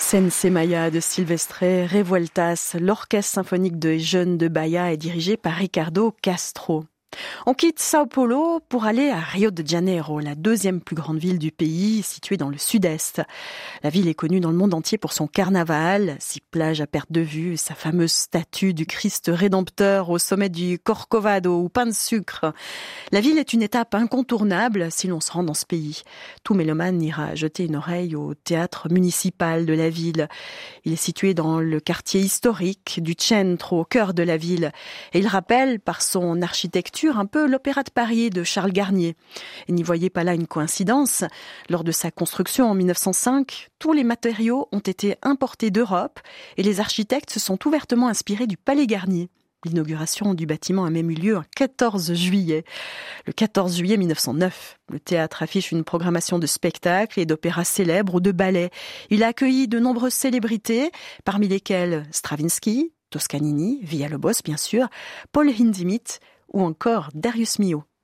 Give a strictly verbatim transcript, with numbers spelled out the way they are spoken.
Sense Maya de Silvestre Revueltas, l'orchestre symphonique de jeunes de Bahia est dirigé par Ricardo Castro. On quitte Sao Paulo pour aller à Rio de Janeiro, la deuxième plus grande ville du pays, située dans le sud-est. La ville est connue dans le monde entier pour son carnaval, ses plages à perte de vue, sa fameuse statue du Christ rédempteur au sommet du Corcovado ou pain de sucre. La ville est une étape incontournable si l'on se rend dans ce pays. Tout mélomane ira jeter une oreille au théâtre municipal de la ville. Il est situé dans le quartier historique du Centro, au cœur de la ville. Et il rappelle par son architecture un peu l'Opéra de Paris de Charles Garnier. Et n'y voyez pas là une coïncidence. Lors de sa construction en mille neuf cent cinq, tous les matériaux ont été importés d'Europe et les architectes se sont ouvertement inspirés du Palais Garnier. L'inauguration du bâtiment a même eu lieu le quatorze juillet. Le quatorze juillet mille neuf cent neuf, le théâtre affiche une programmation de spectacles et d'opéras célèbres ou de ballets. Il a accueilli de nombreuses célébrités, parmi lesquelles Stravinsky, Toscanini, Villalobos bien sûr, Paul Hindemith ou encore Darius Milhaud.